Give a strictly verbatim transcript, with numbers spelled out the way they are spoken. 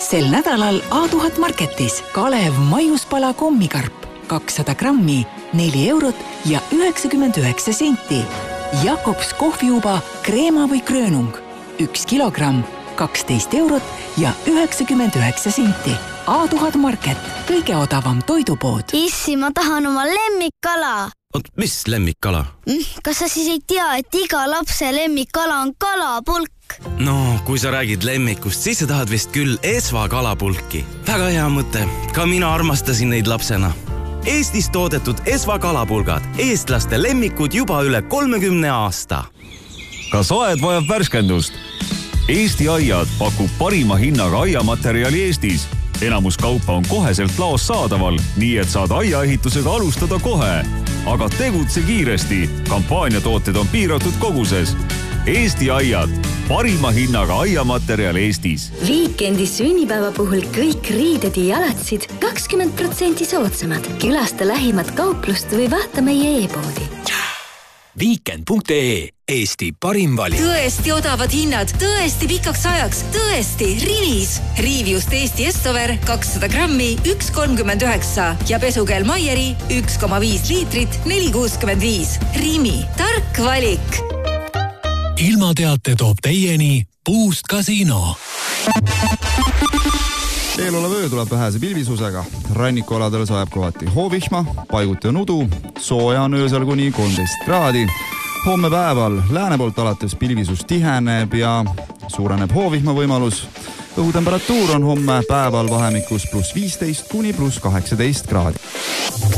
Sel nädalal A tuhat Marketis Kalev maiuspala kommikarp kakssada grammi, neli eurot ja üheksakümmend üheksa senti. Jakobs kohviuba kreema või kröönung, üks kilogramm, kaksteist eurot ja üheksakümmend üheksa senti. A tuhat Market, kõige odavam toidupood. Issi, ma tahan oma lemmikkala. Oot, mis lemmikkala? Kas sa siis ei tea, et iga lapse lemmikkala on kalapulk? No, kui sa räägid lemmikust, siis sa tahad vist küll Esva kalapulki. Väga hea mõte. Ka mina armastasin neid lapsena. Eestis toodetud Esva kalapulgad. Eestlaste lemmikud juba üle kolmekümne aasta. Kas aed vajab värskendust? Eesti aiad pakub parima hinnaga aiamaterjali Eestis. Enamus kaupa on koheselt laos saadaval, nii et saad aiaehitusega alustada kohe. Aga tegutse kiiresti. Kampaaniatooted on piiratud koguses. Eesti aiad. Parima hinnaga aiamaterjal Eestis. Viikendi sünnipäeva puhul kõik riided ja jalatsid kakskümmend protsenti soodsamad. Külasta lähimat kauplust või vaata meie e-poodi. Viikend punkt ee, Eesti parim valik. Tõesti odavad hinnad, tõesti pikaks ajaks, tõesti Rivis. Riivjust Eesti Estover kakssada grammi, üks kolmkümmend üheksa ja pesukeel Maieri üks koma viis liitrit, neli kuuskümmend viis. Rimi, tark valik. Ilmateate toob teieni Puust Kasiino. Eelolev öö tuleb vähese pilvisusega. Rannikualadel sajab kohati hoovihma, paiguti on udu, sooja on öösel kuni kolmteist kraadi. Homme päeval lääne poolt alates pilvisus tiheneb ja suureneb hoovihma võimalus. Õhutemperatuur on homme päeval vahemikus pluss viisteist kuni pluss kaheksateist kraadi.